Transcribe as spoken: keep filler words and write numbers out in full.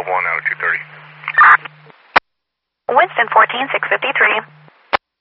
one out of two thirty. Winston fourteen six fifty-three.